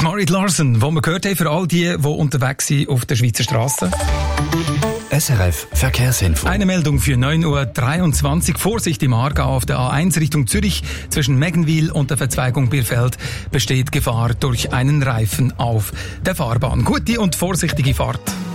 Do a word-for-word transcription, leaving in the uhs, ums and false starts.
Marit Larsen, wo wir gehört haben, für all die, die unterwegs sind auf der Schweizer Straße. S R F Verkehrsinfo. Eine Meldung für neun Uhr dreiundzwanzig. Vorsicht im Aargau auf der A eins Richtung Zürich. Zwischen Meggenwil und der Verzweigung Bierfeld besteht Gefahr durch einen Reifen auf der Fahrbahn. Gute und vorsichtige Fahrt.